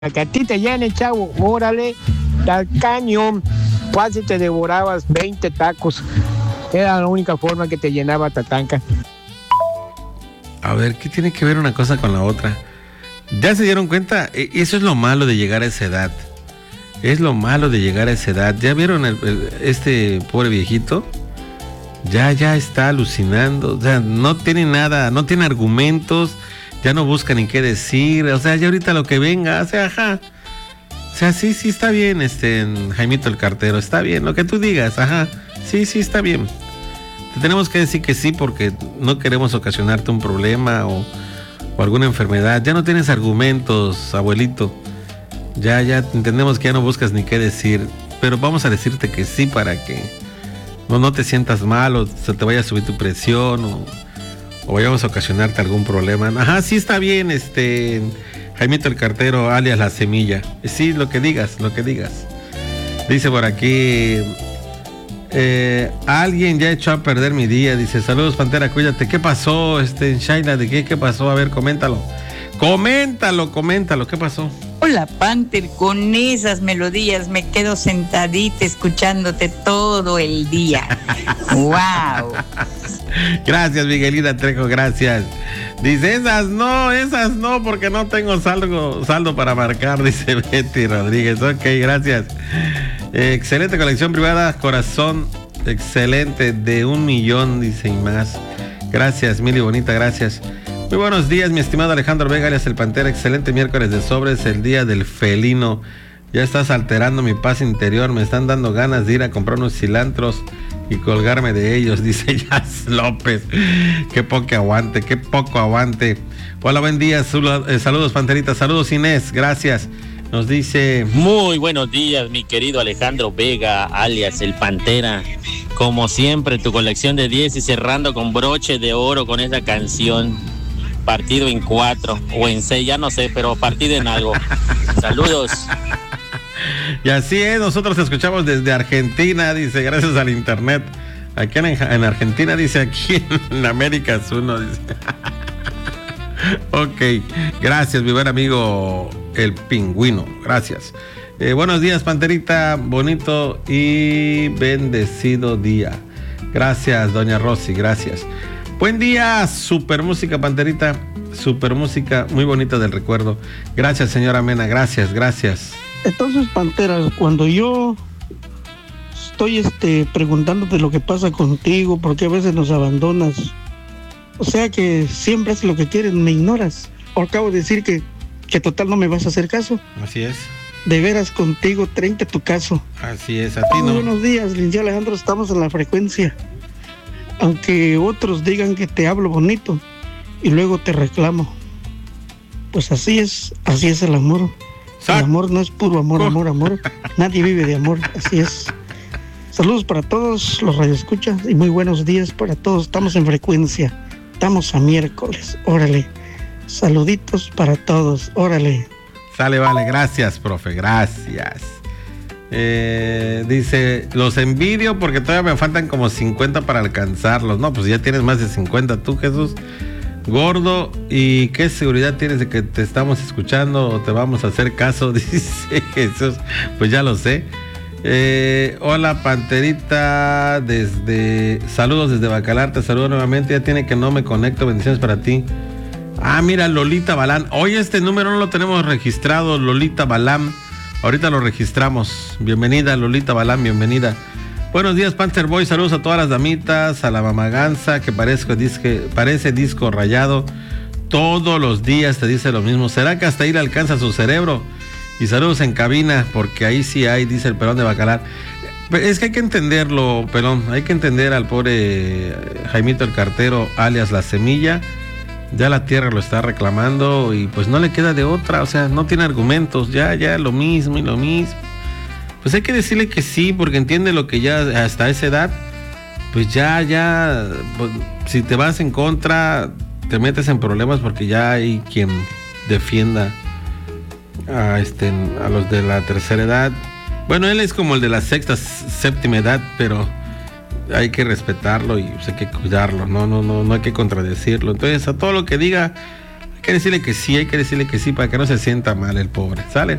que a ti te llene, chavo, órale, al cañón. Fácil te devorabas 20 tacos. Era la única forma que te llenaba Tatanka. A ver, ¿qué tiene que ver una cosa con la otra? ¿Ya se dieron cuenta? Eso es lo malo de llegar a esa edad. Es lo malo de llegar a esa edad. ¿Ya vieron este pobre viejito? Ya está alucinando. O sea, no tiene nada, no tiene argumentos. Ya no busca ni qué decir. O sea, ya ahorita lo que venga, o sea, ajá. O sea, sí, está bien, Jaimito el cartero, está bien, lo que tú digas, ajá. Sí, está bien. Te tenemos que decir que sí porque no queremos ocasionarte un problema o alguna enfermedad. Ya no tienes argumentos, abuelito. Ya entendemos que ya no buscas ni qué decir, pero vamos a decirte que sí para que no te sientas mal o se te vaya a subir tu presión o vayamos a ocasionarte algún problema. Ajá, sí está bien, Jaimito el cartero, alias La Semilla. Sí, lo que digas. Dice por aquí, alguien ya echó a perder mi día. Dice, saludos Pantera, cuídate. ¿Qué pasó, Shaila? ¿De qué pasó? A ver, coméntalo, ¿qué pasó? Hola Panther, con esas melodías me quedo sentadita escuchándote todo el día. ¡Wow! Gracias, Miguelina Trejo, gracias. Dice, esas no, porque no tengo saldo para marcar, dice Betty Rodríguez. Ok, gracias. Excelente colección privada, corazón, excelente, de 1 millón, dice, y más. Gracias, Mili Bonita, gracias. Muy buenos días, mi estimado Alejandro Vega, alias el Pantera. Excelente miércoles de sobres, el día del felino. Ya estás alterando mi paz interior. Me están dando ganas de ir a comprar unos cilantros y colgarme de ellos, dice Jazz López. Qué poco aguante. Hola, buen día. Saludos, Panterita. Saludos, Inés. Gracias. Nos dice... Muy buenos días, mi querido Alejandro Vega, alias el Pantera. Como siempre, tu colección de 10 y cerrando con broche de oro con esa canción. Partido en 4 o en 6, ya no sé, pero partido en algo. Saludos. Y así es, nosotros escuchamos desde Argentina, dice, gracias al internet. Aquí en Argentina, dice, aquí en América es uno, dice. Ok, gracias, mi buen amigo el pingüino, gracias. Buenos días, Panterita, bonito y bendecido día. Gracias, doña Rosy, gracias. Buen día, super música, Panterita, super música, muy bonita del recuerdo. Gracias, señora Mena, gracias. Entonces, Pantera, cuando yo estoy preguntándote lo que pasa contigo, porque a veces nos abandonas, o sea que siempre haces lo que quieres, me ignoras. O acabo de decir que total no me vas a hacer caso. Así es. De veras, contigo, 30 tu caso. Así es, a ti no. Buenos días, licenciado Alejandro, estamos en la frecuencia. Aunque otros digan que te hablo bonito y luego te reclamo. Pues así es el amor. El amor no es puro amor. Nadie vive de amor, así es. Saludos para todos los radioescuchas y muy buenos días para todos. Estamos en frecuencia, estamos a miércoles, órale. Saluditos para todos, órale. Sale, vale, gracias, profe, gracias. Dice, los envidio porque todavía me faltan como 50 para alcanzarlos. No, pues ya tienes más de 50 tú, Jesús. Gordo, ¿y qué seguridad tienes de que te estamos escuchando o te vamos a hacer caso? Dice Jesús. Pues ya lo sé. Hola, Panterita, saludos desde Bacalar, te saludo nuevamente. Ya tiene que no me conecto, bendiciones para ti. Ah, mira, Lolita Balán. Hoy este número no lo tenemos registrado, Lolita Balán. Ahorita lo registramos. Bienvenida, Lolita Balán, bienvenida. Buenos días, Panther Boy. Saludos a todas las damitas, a la mamaganza que parece disco rayado. Todos los días te dice lo mismo. ¿Será que hasta ahí le alcanza su cerebro? Y saludos en cabina, porque ahí sí hay, dice el Pelón de Bacalar. Es que hay que entenderlo, Pelón. Hay que entender al pobre Jaimito el Cartero, alias La Semilla. Ya la tierra lo está reclamando y pues no le queda de otra. O sea, no tiene argumentos. Ya lo mismo y lo mismo. Pues hay que decirle que sí, porque entiende lo que ya hasta esa edad, pues pues, si te vas en contra, te metes en problemas porque ya hay quien defienda a los de la tercera edad. Bueno, él es como el de la sexta, séptima edad, pero hay que respetarlo y pues, hay que cuidarlo, no hay que contradecirlo. Entonces, a todo lo que diga, Hay que decirle que sí para que no se sienta mal el pobre. ¿Sale?